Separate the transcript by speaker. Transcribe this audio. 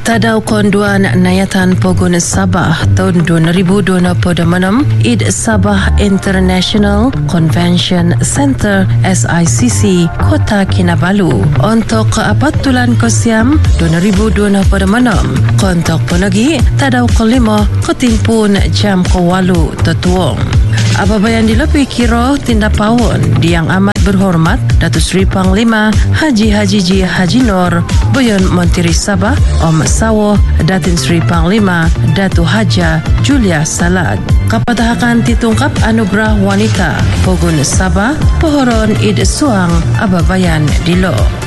Speaker 1: Tadau konduan Nayatan Pogun Sabah tahun 2026 Id Sabah International Convention Center SICC Kota Kinabalu untuk keapatulan kosiam 2026 kontok penagi tadau kelima ketimpun jam kewalu tetuong. Apabila yang dilepi kira tindak pawon yang amat berhormat Datuk Seri Panglima Haji Ji Haji Nur Boyon Menteri Sabah Om Sawo Datin Seri Panglima Datu Haja Julia Salad kapatahakan ditungkap anugerah wanita Pogun Sabah Pohoron Id Suang Ababayan Dilo.